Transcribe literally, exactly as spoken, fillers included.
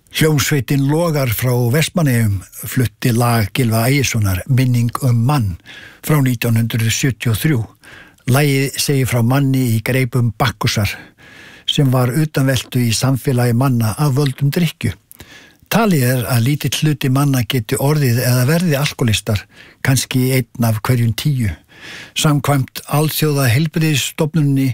Hljómsveitin Logar frá Vestmannaeyjum flutti lag Gylfa Ægissonar Minning um mann frá nítján hundruð sjötíu og þrjú. Lagið segir frá manni í greipum Bakkusar sem var utanveltu í samfélagi manna af völdum drykkju. Talið er að lítill hluti manna geti orðið eða verði alkoholistar, kannski einn af hverjum tíu. Samkvæmt alþjóða heilbrigðisstofnuninni